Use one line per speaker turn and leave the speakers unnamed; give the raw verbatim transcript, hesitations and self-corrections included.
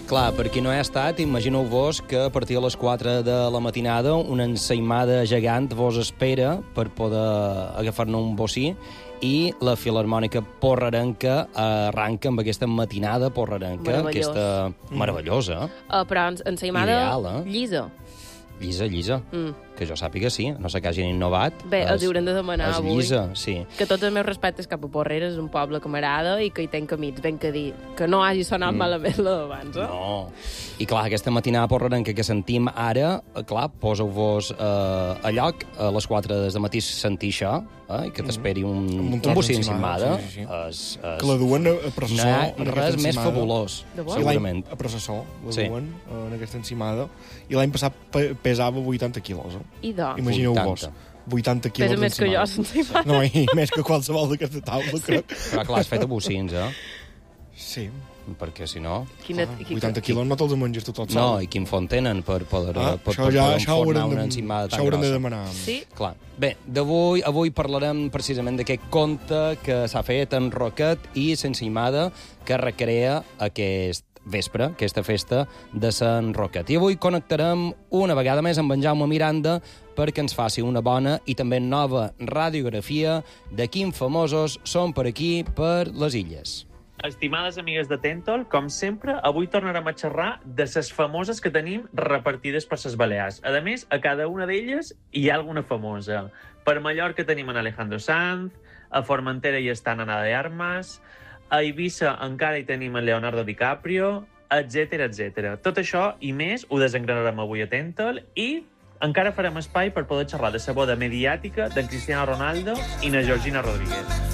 Clar, per qui no hi ha estat, imagineu-vos que a partir de les quatre de la matinada una ensaïmada gegant vos espera per poder agafar-ne un bocí i la Filharmònica Porrerenca arranca amb aquesta matinada porrerenca,
Meravellós.
aquesta meravellosa,
Uh, però ensaïmada
Ideal, eh?
llisa.
llisa, llisa,
Mm.
que jo sàpiga sí, no sé que hagin innovat.
Bé, els hi haurem de demanar
és
avui.
llisa, sí.
Que tots els meus respectes cap a Porreres, és un poble que m'agrada i que hi tenc camins, ben que dir. Que no hagi sonat mm. malament la d'abans, eh?
No. I clar, aquesta matinada porrerenca que sentim ara, eh, clar, poseu-vos eh, a lloc, a les quatre de matí sentir això, eh, i que t'esperi un,
un
un
tros
bocí
d'encimada,
encimada.
sí, sí, sí.
És, és...
Que la duen a processó.
No hi ha
en aquesta
res més
encimada.
fabulós,
De bo?
Sí,
segurament.
l'any a processó la
Sí.
duen en aquesta encimada. I l'any passat pe pesava vuitanta quilos. Eh?
I de...
Imagineu-vos. vuitanta quilos
Pesa més que jo,
d'encimada.
sense
No, i més que qualsevol d'aquesta taula, crec.
Però clar, has fet a bocins, eh?
Sí.
Perquè si no...
Quina,
Ah,
qui-
vuitanta quilos no te'ls menges tu tot sol.
No, i quin font tenen per poder,
Ah,
per,
això
per
ja
poder
això
enfornar
haurem
una
de,
encimada
això
tan
haurem de
grossa?
demanar.
Sí?
Clar. Bé, d'avui avui parlarem precisament d'aquest conte que s'ha fet en Roquet i s'encimada que recrea aquest vespre, aquesta festa de Sant Roquet. I avui connectarem una vegada més amb en Jaume Miranda perquè ens faci una bona i també nova radiografia de quins famosos són per aquí, per les illes.
Estimades amigues de Tentol, com sempre, avui tornarem a xerrar de les famoses que tenim repartides per les Balears. A més, a cada una d'elles hi ha alguna famosa. Per Mallorca tenim en Alejandro Sanz, a Formentera hi està Ana de Armas, a Eivissa encara hi tenim en Leonardo DiCaprio, etcètera, etcètera. Tot això i més ho desengranarem avui a Tentol i encara farem espai per poder xerrar de la boda mediàtica d'en Cristiano Ronaldo i na Georgina Rodríguez.